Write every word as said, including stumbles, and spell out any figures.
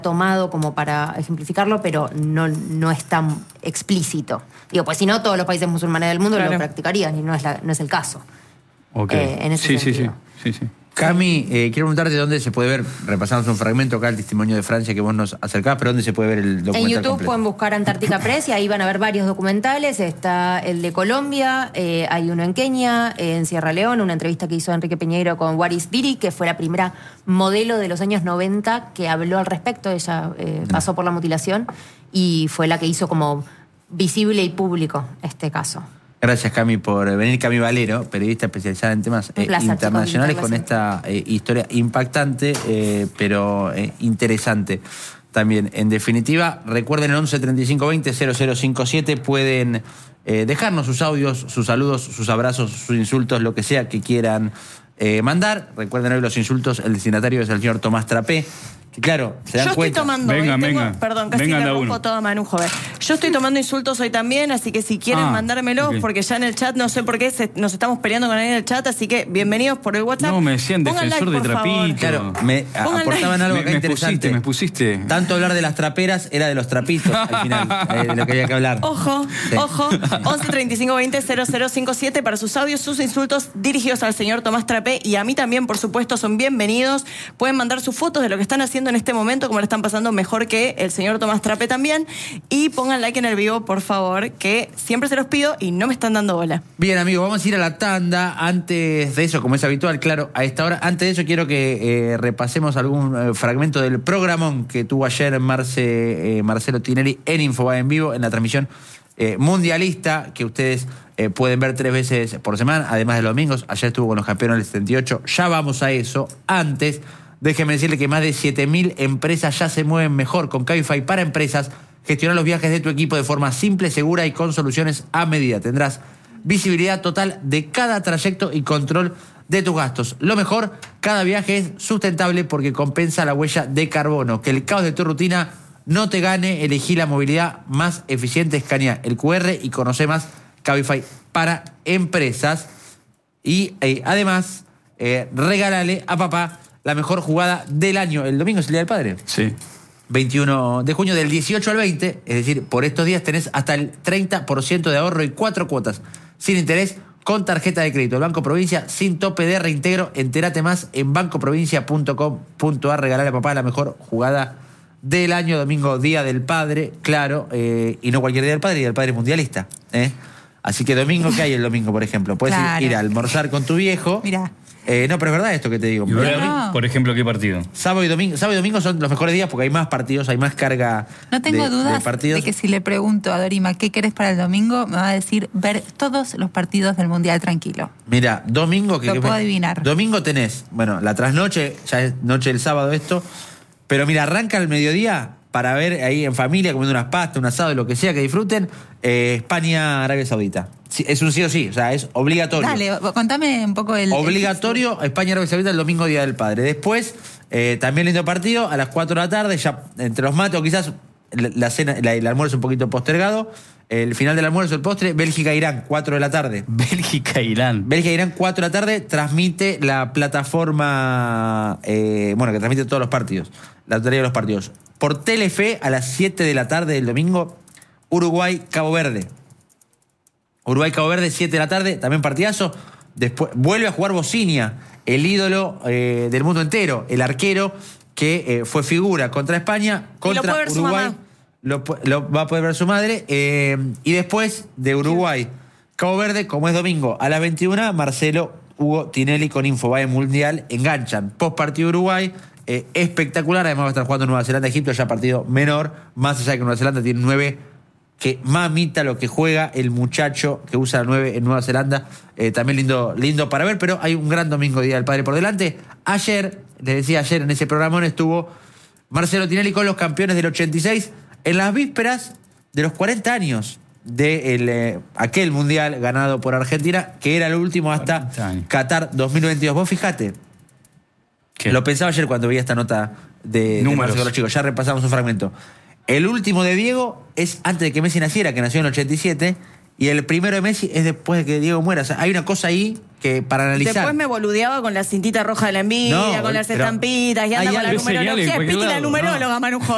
tomado como para ejemplificarlo, pero no, no es tan explícito. Digo, pues si no, todos los países musulmanes del mundo claro. lo practicarían y no es, la, no es el caso. Ok. Eh, en ese sí, sentido. sí, sí, sí, sí. Cami, eh, quiero preguntarte dónde se puede ver, repasamos un fragmento acá, el testimonio de Francia que vos nos acercás, pero dónde se puede ver el documental En YouTube completo. pueden buscar Antártica Press y ahí van a ver varios documentales. Está el de Colombia, eh, hay uno en Kenia, eh, en Sierra León, una entrevista que hizo Enrique Peñeiro con Waris Diri, que fue la primera modelo de los años noventa que habló al respecto. Ella eh, pasó por la mutilación y fue la que hizo como visible y público este caso. Gracias, Cami, por venir. Cami Valero, periodista especializada en temas eh, placer, internacionales, chicos, con esta eh, historia impactante, eh, pero eh, interesante también. En definitiva, recuerden el once treinta y cinco veinte cero cero cinco siete, pueden eh, dejarnos sus audios, sus saludos, sus abrazos, sus insultos, lo que sea que quieran eh, mandar. Recuerden hoy los insultos, el destinatario es el señor Tomás Trapé. Que claro, se dan Yo cuenta. estoy tomando, venga, hoy tengo, venga. perdón, casi venga, le anda rompo uno. toda Manu, joven. Yo estoy tomando insultos hoy también, así que si quieren Ah, mandármelos, okay. porque ya en el chat, no sé por qué, se, nos estamos peleando con alguien en el chat, así que bienvenidos por el WhatsApp. No, me decían Pongan defensor like, de por favor. trapito. Claro, me Pongan aportaban like. algo Me, acá me interesante. pusiste, me pusiste. Tanto hablar de las traperas era de los trapitos al final, eh, de lo que había que hablar. Ojo, Sí. ojo, once treinta y cinco veinte cero cero cinco siete para sus audios, sus insultos dirigidos al señor Tomás Trapé y a mí también, por supuesto, son bienvenidos. Pueden mandar sus fotos de lo que están haciendo en este momento, como le están pasando mejor que el señor Tomás Trapé también. Y pongan like en el vivo, por favor, que siempre se los pido y no me están dando bola. Bien, amigos, vamos a ir a la tanda. Antes de eso, como es habitual, claro, a esta hora, antes de eso quiero que eh, repasemos algún eh, fragmento del programón que tuvo ayer Marce, eh, Marcelo Tinelli en Infobae en vivo, en la transmisión eh, mundialista, que ustedes eh, pueden ver tres veces por semana, además de los domingos. Ayer estuvo con los campeones del setenta y ocho. Ya vamos a eso. Antes, déjenme decirle que más de siete mil empresas ya se mueven mejor con Cabify para empresas. Gestionar los viajes de tu equipo de forma simple, segura y con soluciones a medida. Tendrás visibilidad total de cada trayecto y control de tus gastos. Lo mejor, cada viaje es sustentable porque compensa la huella de carbono. Que el caos de tu rutina no te gane. Elegí la movilidad más eficiente. Escanea el cu erre y conoce más Cabify para empresas. Y eh, además, eh, regálale a papá la mejor jugada del año. El domingo es el Día del Padre. Sí. veintiuno de junio, del dieciocho al veinte, es decir, por estos días tenés hasta el treinta por ciento de ahorro y cuatro cuotas sin interés con tarjeta de crédito. El Banco Provincia sin tope de reintegro. Entérate más en banco provincia punto com punto a r. Regalarle a papá la mejor jugada del año. Domingo, Día del Padre, claro, eh, y no cualquier Día del Padre, Día del Padre mundialista. ¿eh? Así que domingo, ¿qué hay el domingo, por ejemplo? Puedes Claro. ir a almorzar con tu viejo. Mirá. Eh, no, pero es verdad esto que te digo. Y ahora, No. por ejemplo, ¿qué partido? Sábado y domingo, sábado y domingo son los mejores días porque hay más partidos, hay más carga. No tengo de, dudas de de, partidos. que si le pregunto a Dorima qué querés para el domingo, me va a decir ver todos los partidos del Mundial tranquilo. Mira, domingo que Lo que- puedo adivinar. Domingo tenés, bueno, la trasnoche, ya es noche del sábado esto, pero mira, arranca el mediodía para ver ahí en familia, comiendo unas pastas, un asado, lo que sea que disfruten, eh, España, Arabia Saudita. Sí, es un sí o sí, o sea, es obligatorio. Dale, contame un poco el... Obligatorio, el- España, Arabia Saudita el domingo, Día del Padre. Después, eh, también lindo partido, a las cuatro de la tarde, ya entre los mates, o quizás la, la cena, la- el almuerzo un poquito postergado. El final del almuerzo, el postre, Bélgica-Irán, cuatro de la tarde. Bélgica-Irán. Bélgica-Irán, cuatro de la tarde, transmite la plataforma, eh, bueno, que transmite todos los partidos, la totalidad de los partidos. Por Telefe, a las siete de la tarde del domingo, Uruguay-Cabo Verde. Uruguay-Cabo Verde, siete de la tarde, también partidazo. Después vuelve a jugar Bocinia, el ídolo eh, del mundo entero, el arquero que eh, fue figura contra España, contra Y lo puede ver su Uruguay. mamá. Lo, pu- lo va a poder ver su madre. eh, y después de Uruguay, Cabo Verde, como es domingo, a las veintiuna, Marcelo, Hugo, Tinelli con Infobae Mundial enganchan. Post partido Uruguay, eh, espectacular. Además va a estar jugando Nueva Zelanda, Egipto, ya partido menor. Más allá de que Nueva Zelanda tiene nueve. Que mamita lo que juega el muchacho que usa la nueve en Nueva Zelanda. Eh, también lindo, lindo para ver, pero hay un gran domingo, Día del Padre, por delante. Ayer, les decía ayer en ese programón, estuvo Marcelo Tinelli con los campeones del ochenta y seis en las vísperas de los cuarenta años de el, eh, aquel mundial ganado por Argentina, que era el último hasta cuarenta años. Qatar dos mil veintidós. Vos fijate, ¿Qué? lo pensaba ayer cuando vi esta nota de, de Números. Marcelo los chicos. Ya repasamos un fragmento. El último de Diego es antes de que Messi naciera, que nació en el ochenta y siete, y el primero de Messi es después de que Diego muera. O sea, hay una cosa ahí que para analizar. Después me boludeaba con la cintita roja de la envidia, No, con las pero estampitas, y anda hay con la algo- numerología. señales en Es cualquier Piti la lado, numeróloga, Manu.